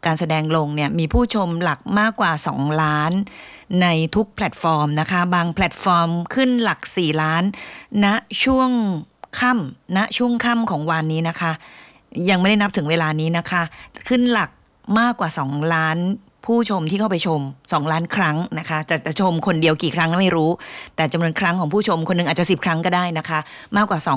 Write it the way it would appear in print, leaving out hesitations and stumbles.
การแสดงลงเนี่ยมีผู้ชมหลักมากกว่า2ล้านในทุกแพลตฟอร์มนะคะบางแพลตฟอร์มขึ้นหลัก4ล้านณช่วงค่ำของวันนี้นะคะยังไม่ได้นับถึงเวลานี้นะคะขึ้นหลักมากกว่า2ล้านผู้ชมที่เข้าไปชม2ล้านครั้งนะคะจะชมคนเดียวกี่ครั้งไม่รู้แต่จำนวนครั้งของผู้ชมคนนึงอาจจะ10ครั้งก็ได้นะคะมากกว่า